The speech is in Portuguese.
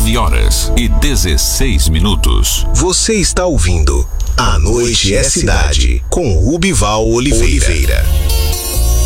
9h16. Você está ouvindo A Noite é Cidade, com Rubival Oliveira.